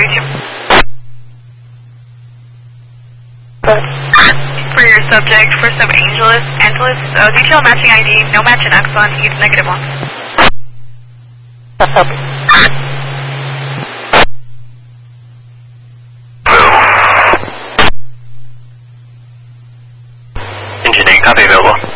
you. For your subject, for sub-Angeles, detail matching ID, no match in Exxon, he's -1. Engine 8, copy available.